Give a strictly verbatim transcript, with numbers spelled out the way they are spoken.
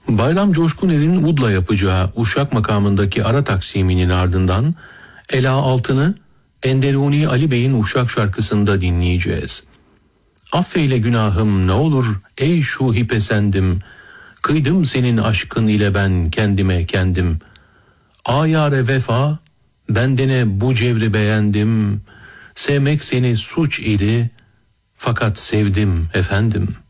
Bayram Coşkuner'in Ud'la yapacağı Uşak makamındaki ara taksiminin ardından Ela Altın'ı Enderuni Ali Bey'in Uşak şarkısında dinleyeceğiz. Affeyle günahım ne olur ey şuhi pesendim, kıydım senin aşkın ile ben kendime kendim. Ayare vefa, bendene bu cevri beğendim, sevmek seni suç idi, fakat sevdim efendim.''